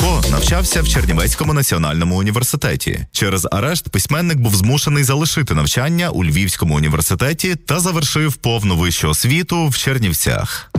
Франко навчався в Чернівецькому національному університеті. Через арешт письменник був змушений залишити навчання у Львівському університеті та завершив повну вищу освіту в Чернівцях.